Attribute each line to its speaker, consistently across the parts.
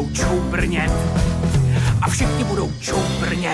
Speaker 1: budou čubrnět. A všichni budou čubrnět.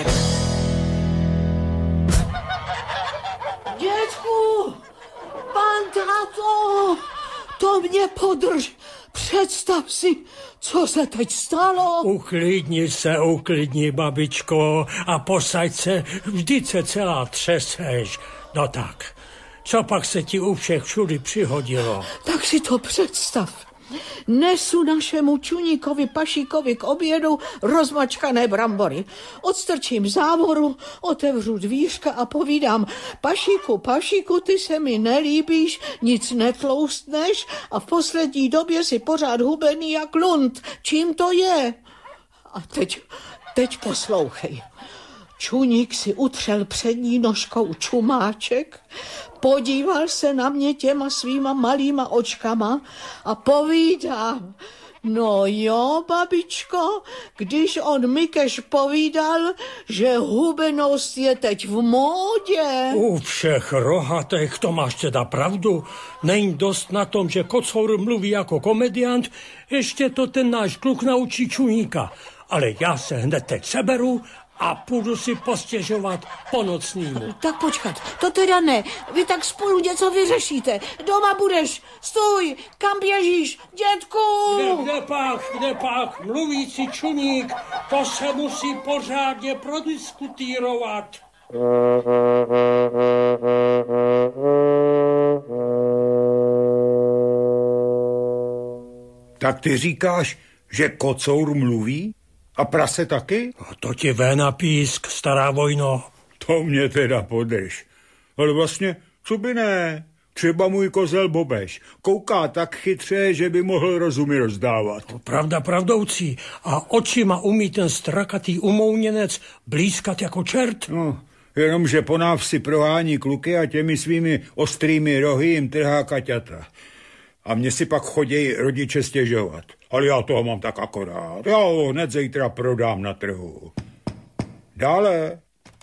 Speaker 2: Dětku, pan táto, to mě podrž. Představ si, co se teď stalo.
Speaker 3: Uklidni, babičko, a posaď se, vždyť se celá třeseš. No tak, co pak se ti u všech všudy přihodilo?
Speaker 2: Tak si to představ. Nesu našemu čuníkovi Pašíkovi k obědu rozmačkané brambory. Odstrčím závoru, otevřu dvířka a povídám: Pašíku, ty se mi nelíbíš, nic netloustneš a v poslední době si pořád hubený jak lund. Čím to je? A teď poslouchej. Čuník si utřel přední nožkou čumáček, podíval se na mě těma svýma malýma očkama a povídá: no jo, babičko, když on Mikeš povídal, že hubenost je teď v módě.
Speaker 3: U všech rohatech to máš teda pravdu. Není dost na tom, že Kocour mluví jako komediant, ještě to ten náš kluk naučí Čuníka. Ale já se hned teď seberu a půjdu si postěžovat po nocnímu.
Speaker 2: Tak počkat, to teda ne. Vy tak spolu něco vyřešíte. Doma budeš. Stůj, kam běžíš, dětku?
Speaker 3: Kde pak? Mluvící Čuník, to se musí pořádně prodiskutírovat.
Speaker 4: Tak ty říkáš, že Kocour mluví? A prase taky?
Speaker 3: A to ti véna písk, stará vojno.
Speaker 4: To mě teda podrž. Ale vlastně, co by ne? Třeba můj kozel Bobeš kouká tak chytře, že by mohl rozumy rozdávat.
Speaker 3: Pravda pravdoucí. A očima umí ten strakatý umouněnec blízkat jako čert.
Speaker 4: No, jenomže po návsi prohání kluky a těmi svými ostrými rohy jim trhá kaťata. A mně si pak chodějí rodiče stěžovat. Ale já toho mám tak akorát. Já ho hned zítra prodám na trhu. Dále.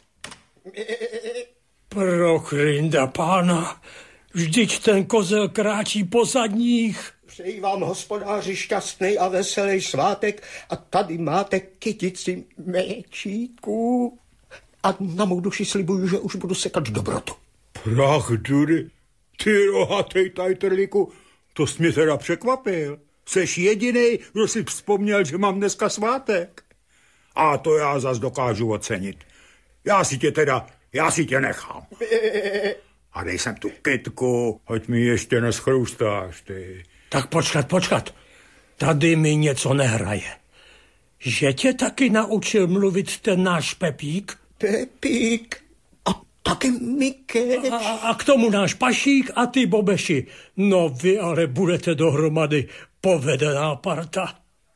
Speaker 3: Prochrinda pána, vždyť ten kozel kráčí po zadních.
Speaker 5: Přeji vám, hospodáři, šťastný a veselý svátek a tady máte kytici méčíků. A na mou duši slibuju, že už budu sekat dobrotu.
Speaker 4: Prach dury, ty rohatej tajtrlíku, to jsi mě teda překvapil. Seš jedinej, kdo si vzpomněl, že mám dneska svátek. A to já zas dokážu ocenit. Já si tě nechám. A dej sem tu kytku, ať mi ještě neschrustáš, ty.
Speaker 3: Tak počkat. Tady mi něco nehraje. Že tě taky naučil mluvit ten náš Pepík?
Speaker 5: Pepík a taky Mikeš.
Speaker 3: A k tomu náš Pašík a ty Bobeši. No vy ale budete dohromady povedená parta.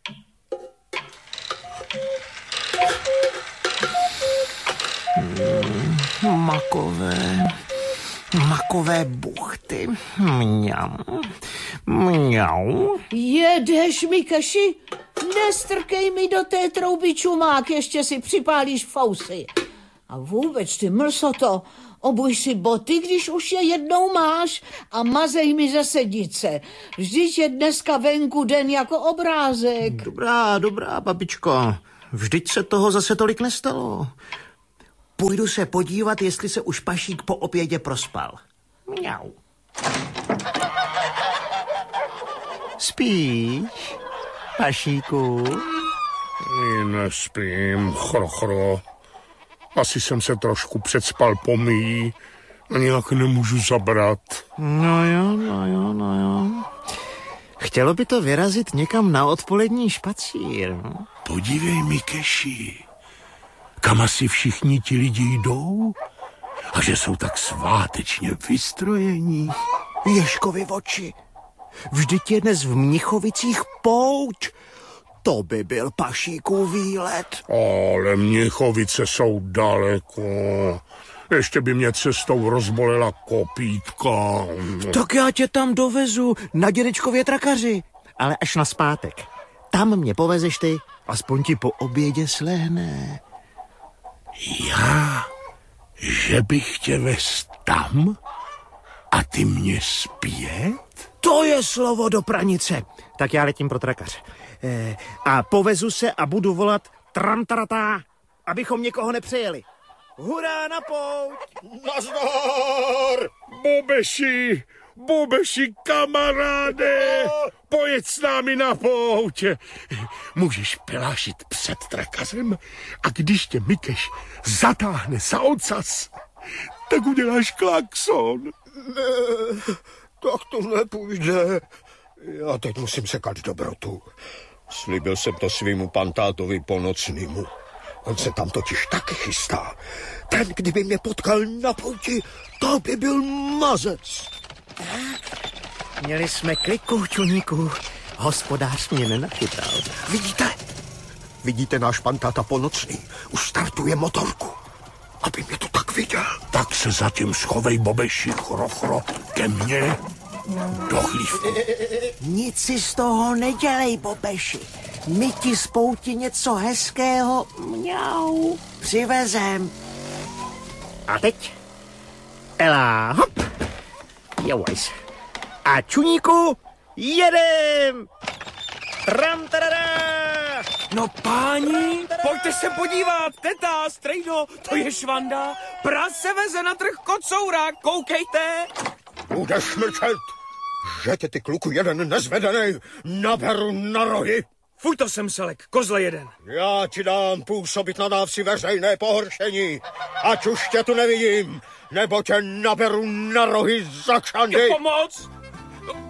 Speaker 6: Makové buchty. Mňau.
Speaker 2: Jedeš, Mikeši? Nestrkej mi do té trouby čumák, ještě si připálíš fousy. A vůbec, ty mlsoto, obuj si boty, když už je jednou máš, a mazej mi ze sednice. Vždyť je dneska venku den jako obrázek.
Speaker 6: Dobrá, babičko. Vždyť se toho zase tolik nestalo. Půjdu se podívat, jestli se už Pašík po obědě prospal. Mňau. Spíš, Pašíku?
Speaker 7: Nespím, chrochro. Asi jsem se trošku předspal pomíjí a nějak nemůžu zabrat.
Speaker 6: No jo. Chtělo by to vyrazit někam na odpolední špacír.
Speaker 7: Podívej, Mikeši, kam asi všichni ti lidi jdou a že jsou tak svátečně vystrojení.
Speaker 6: Ježkovi oči. Vždyť je dnes v Mnichovicích pouť. To by byl Pašíkův výlet.
Speaker 7: Ale Mnichovice jsou daleko. Ještě by mě cestou rozbolela kopítka.
Speaker 6: Tak já tě tam dovezu na dědečkově trakaři. Ale až na zpátek. Tam mě povezeš ty, aspoň ti po obědě slehne.
Speaker 7: Já? Že bych tě vez tam? A ty mě zpět?
Speaker 6: To je slovo do pranice. Tak já letím pro trakaře. A povezu se a budu volat tramtaratá, abychom někoho nepřejeli. Hurá na pouť!
Speaker 5: Nazdar!
Speaker 7: Bobeši, kamaráde, pojď s námi na pouť. Můžeš pelášit před trakazem a když tě Mikeš zatáhne za ocas, tak uděláš klakson.
Speaker 5: Ne, tak to nepůjde. Já teď musím sekat dobrotu. Slíbil jsem to svýmu pantátovi Ponocnýmu. On se tam totiž taky chystá. Ten, kdyby mě potkal na pouti, to by byl mazec.
Speaker 6: Měli jsme kliku, čuníku. Hospodář mě nenachytal.
Speaker 5: Vidíte náš pantáta Ponocný? Už startuje motorku. Aby mě to tak viděl.
Speaker 7: Tak se zatím schovej, Bobeši, chro, ke mně do chlívku.
Speaker 6: Nic si z toho nedělej, Bobeši. My ti z pouti něco hezkého, mňau, přivezem. A teď? Ela, hop. Jovajs. A čuníku, jedem! Tramtarada!
Speaker 1: No páni, pojďte se podívat, teta, strejdo, to je švanda. Prase veze na trh kocoura, koukejte.
Speaker 5: Budeš mlčet, že tě ty kluku jeden nezvedenej naberu na rohy.
Speaker 1: Fuj to sem, Selek, kozle jeden.
Speaker 5: Já ti dám působit na dávci veřejné pohoršení. Ať už tě tu nevidím, nebo tě naberu na rohy za kšandy.
Speaker 1: Pomoc!